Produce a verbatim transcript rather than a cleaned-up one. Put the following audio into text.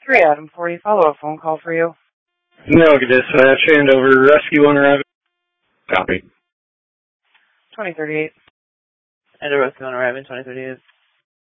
three, Adam forty, follow-up phone call for you. No, dispatch, hand over rescue on arrival. Copy. twenty thirty-eight. And a rescue on arriving, twenty thirty-eight.